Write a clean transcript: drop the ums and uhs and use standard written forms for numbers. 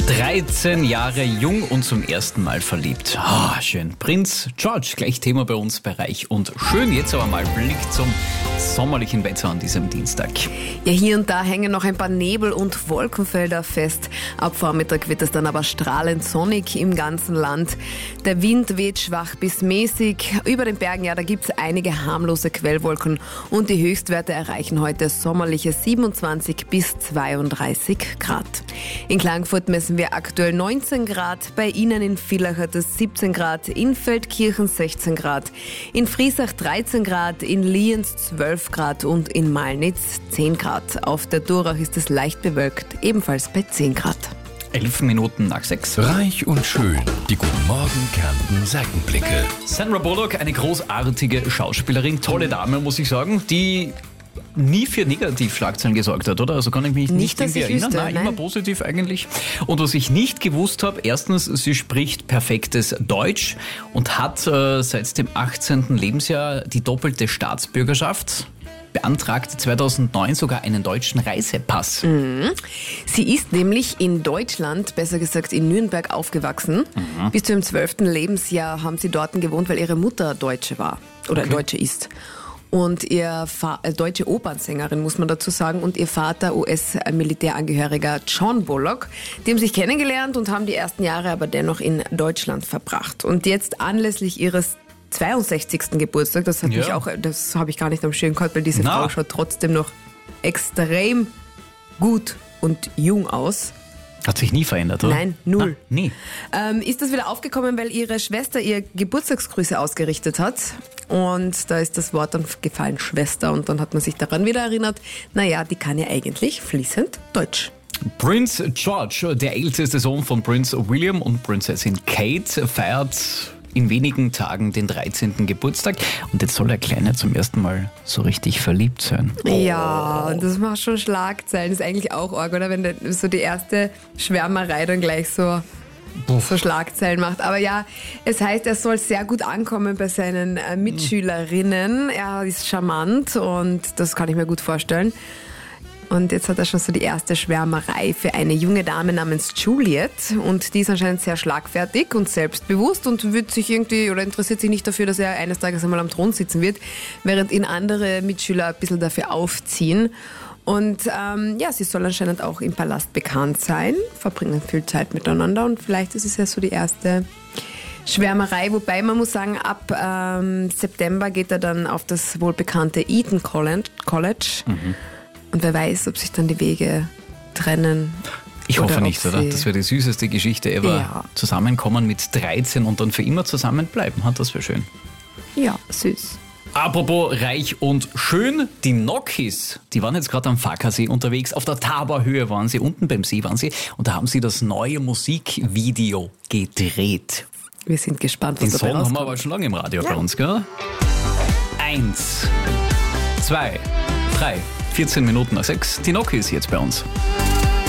13 Jahre jung und zum ersten Mal verliebt. Schön. Prinz George, gleich Thema bei uns bei Reich und Schön. Jetzt aber mal Blick zum sommerlichen Wetter an diesem Dienstag. Ja, hier und da hängen noch ein paar Nebel- und Wolkenfelder fest. Ab Vormittag wird es dann aber strahlend sonnig im ganzen Land. Der Wind weht schwach bis mäßig. Über den Bergen, da gibt es einige harmlose Quellwolken und die Höchstwerte erreichen heute sommerliche 27 bis 32 Grad. In Klagenfurt messen wir aktuell 19 Grad, bei Ihnen in Villach hat es 17 Grad, in Feldkirchen 16 Grad, in Friesach 13 Grad, in Lienz 12 Grad und in Malnitz 10 Grad. Auf der Durach ist es leicht bewölkt, ebenfalls bei 10 Grad. 11 Minuten nach 6. Reich und Schön. Die Guten Morgen Kärnten Seitenblicke. Sandra Bullock, eine großartige Schauspielerin, tolle Dame, muss ich sagen, die nie für Negativschlagzeilen gesorgt hat, oder? Also kann ich mich nicht dass irgendwie ich erinnern. wüsste, Nein, immer positiv eigentlich. Und was ich nicht gewusst habe, erstens, sie spricht perfektes Deutsch und hat seit dem 18. Lebensjahr die doppelte Staatsbürgerschaft. Beantragte 2009 sogar einen deutschen Reisepass. Sie ist nämlich in Deutschland, besser gesagt in Nürnberg, aufgewachsen. Bis zu ihrem 12. Lebensjahr haben sie dort gewohnt, weil ihre Mutter Deutsche war oder Deutsche ist. Und ihr deutsche Opernsängerin, muss man dazu sagen, und ihr Vater US-Militärangehöriger John Bullock. Die haben sich kennengelernt und haben die ersten Jahre aber dennoch in Deutschland verbracht. Und jetzt anlässlich ihres 62. Geburtstag, das habe ich gar nicht am Schirm gehabt, weil diese Frau schaut trotzdem noch extrem gut und jung aus. Hat sich nie verändert, oder? Nein, null. Nie. Ist das wieder aufgekommen, weil ihre Schwester ihr Geburtstagsgrüße ausgerichtet hat. Und da ist das Wort dann gefallen, Schwester. Und dann hat man sich daran wieder erinnert, die kann ja eigentlich fließend Deutsch. Prinz George, der älteste Sohn von Prinz William und Prinzessin Kate, feiert in wenigen Tagen den 13. Geburtstag. Und jetzt soll der Kleine zum ersten Mal so richtig verliebt sein. Ja, und das macht schon Schlagzeilen. Ist eigentlich auch arg, oder? Wenn so die erste Schwärmerei dann gleich so Schlagzeilen macht. Aber ja, es heißt, er soll sehr gut ankommen bei seinen Mitschülerinnen. Er ist charmant und das kann ich mir gut vorstellen. Und jetzt hat er schon so die erste Schwärmerei für eine junge Dame namens Juliet. Und die ist anscheinend sehr schlagfertig und selbstbewusst und wird sich irgendwie oder interessiert sich nicht dafür, dass er eines Tages einmal am Thron sitzen wird, während ihn andere Mitschüler ein bisschen dafür aufziehen. Und sie soll anscheinend auch im Palast bekannt sein, verbringen viel Zeit miteinander und vielleicht ist es ja so die erste Schwärmerei, wobei man muss sagen, ab September geht er dann auf das wohlbekannte Eton College. Und wer weiß, ob sich dann die Wege trennen. Ich hoffe nicht, oder? Das wäre die süßeste Geschichte ever. Ja. Zusammenkommen mit 13 und dann für immer zusammenbleiben. Das wäre schön. Ja, süß. Apropos Reich und Schön, die Nokis, die waren jetzt gerade am Fackersee unterwegs. Auf der Taborhöhe waren sie, unten beim See waren sie. Und da haben sie das neue Musikvideo gedreht. Wir sind gespannt, Den was dabei Song haben rauskommt. wir aber schon lange im Radio bei uns, gell? 1, 2, 3, 14 Minuten nach 6. Die Nokis jetzt bei uns.